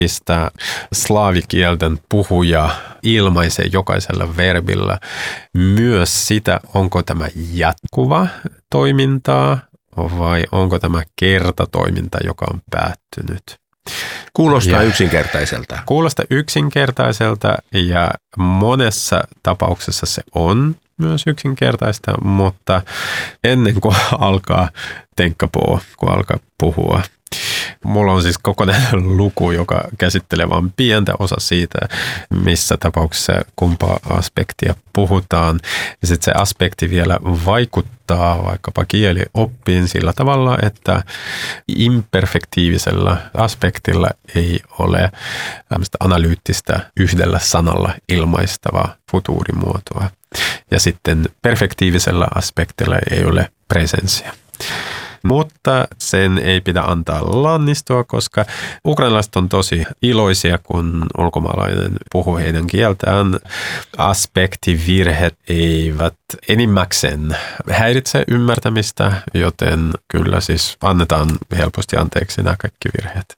mistä slaavikielten puhuja ilmaisee jokaisella verbillä myös sitä, onko tämä jatkuva toimintaa vai onko tämä kertatoiminta, joka on päättynyt. Kuulostaa yksinkertaiselta. Kuulostaa yksinkertaiselta ja monessa tapauksessa se on myös yksinkertaista, mutta ennen kuin alkaa kun alkaa puhua. Mulla on siis kokonainen luku, joka käsittelee vain pientä osa siitä, missä tapauksessa kumpaa aspektia puhutaan. Ja sitten se aspekti vielä vaikuttaa vaikkapa kielioppiin sillä tavalla, että imperfektiivisellä aspektilla ei ole tämmöistä analyyttistä yhdellä sanalla ilmaistavaa futuurimuotoa. Ja sitten perfektiivisellä aspektilla ei ole presenssiä. Mutta sen ei pidä antaa lannistua, koska ukrainalaiset on tosi iloisia, kun ulkomaalainen puhuu heidän kieltään. Aspektivirheet eivät enimmäkseen häiritse ymmärtämistä, joten kyllä siis annetaan helposti anteeksi nämä kaikki virheet.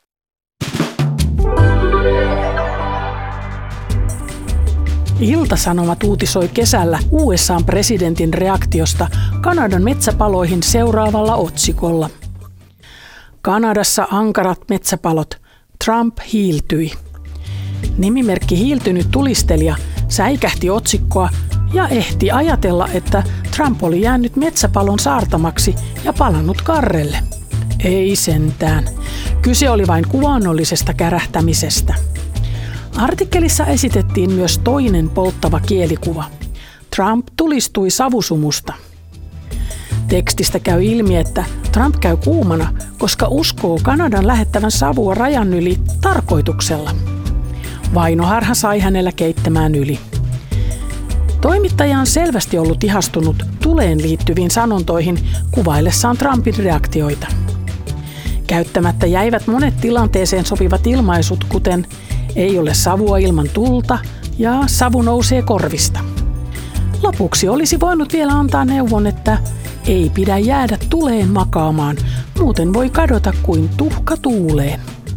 Ilta-Sanomat uutisoi kesällä USA:n presidentin reaktiosta Kanadan metsäpaloihin seuraavalla otsikolla. Kanadassa ankarat metsäpalot. Trump hiiltyi. Nimimerkki hiiltynyt tulistelija säikähti otsikkoa ja ehti ajatella, että Trump oli jäänyt metsäpalon saartamaksi ja palannut karrelle. Ei sentään. Kyse oli vain kuvannollisesta kärähtämisestä. Artikkelissa esitettiin myös toinen polttava kielikuva. Trump tulistui savusumusta. Tekstistä käy ilmi, että Trump käy kuumana, koska uskoo Kanadan lähettävän savua rajan yli tarkoituksella. Vainoharha sai hänellä keittämään yli. Toimittaja on selvästi ollut ihastunut tuleen liittyviin sanontoihin kuvaillessaan Trumpin reaktioita. Käyttämättä jäivät monet tilanteeseen sopivat ilmaisut, kuten ei ole savua ilman tulta ja savu nousee korvista. Lopuksi olisi voinut vielä antaa neuvon, että ei pidä jäädä tuleen makaamaan, muuten voi kadota kuin tuhka tuuleen.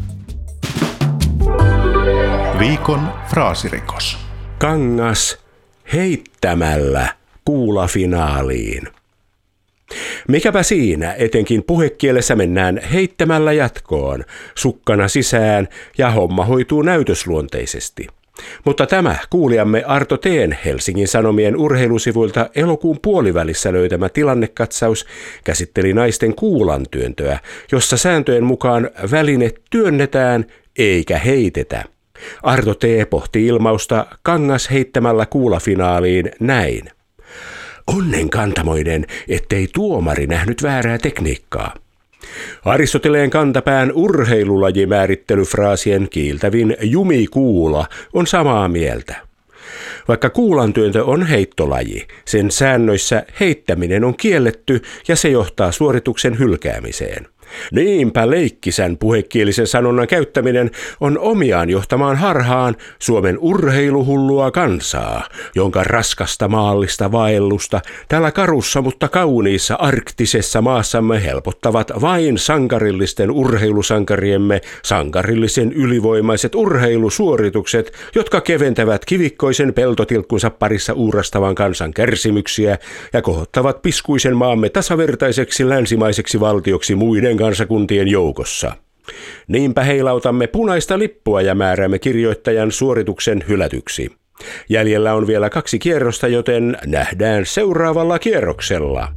Viikon fraasirikos. Kangas heittämällä kuulafinaaliin. Mikäpä siinä, etenkin puhekielessä mennään heittämällä jatkoon, sukkana sisään ja homma hoituu näytösluonteisesti. Mutta tämä kuulijamme Arto Teen Helsingin Sanomien urheilusivuilta elokuun puolivälissä löytämä tilannekatsaus käsitteli naisten kuulantyöntöä, jossa sääntöjen mukaan väline työnnetään eikä heitetä. Arto T. pohti ilmausta kangas heittämällä kuulafinaaliin näin. Onnenkantamoinen, ettei tuomari nähnyt väärää tekniikkaa. Aristoteleen kantapään urheilulajimäärittelyfraasien kiiltävin jumikuula on samaa mieltä. Vaikka kuulantyöntö on heittolaji, sen säännöissä heittäminen on kielletty ja se johtaa suorituksen hylkäämiseen. Niinpä leikkisän puhekielisen sanonnan käyttäminen on omiaan johtamaan harhaan Suomen urheiluhullua kansaa, jonka raskasta maallista vaellusta tällä karussa, mutta kauniissa arktisessa maassamme helpottavat vain sankarillisten urheilusankariemme sankarillisen ylivoimaiset urheilusuoritukset, jotka keventävät kivikkoisen peltotilkkunsa parissa uurastavan kansan kärsimyksiä ja kohottavat piskuisen maamme tasavertaiseksi länsimaiseksi valtioksi muiden kansakuntien joukossa. Niinpä heilautamme punaista lippua ja määräämme kirjoittajan suorituksen hylätyksi. Jäljellä on vielä 2 kierrosta, joten nähdään seuraavalla kierroksella.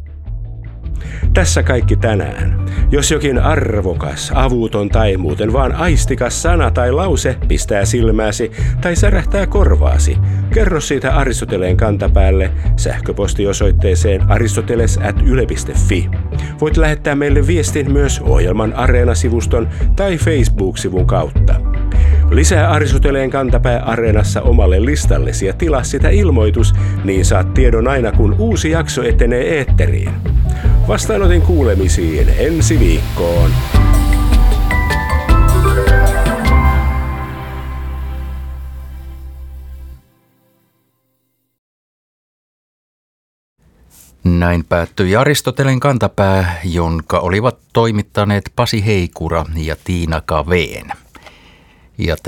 Tässä kaikki tänään. Jos jokin arvokas, avuton tai muuten vaan aistikas sana tai lause pistää silmääsi tai särähtää korvaasi, kerro siitä Aristoteleen kantapäälle sähköpostiosoitteeseen aristoteles@yle.fi. Voit lähettää meille viestin myös ohjelman Areena-sivuston tai Facebook-sivun kautta. Lisää Aristoteleen kantapää Areenassa omalle listallesi ja tilaa sitä ilmoitus, niin saat tiedon aina kun uusi jakso etenee eetteriin. Vastaanotin kuulemisiin ensi viikkoon. Näin päättyi Aristoteleen kantapää, jonka olivat toimittaneet Pasi Heikura ja Tiina Kaveen. Ja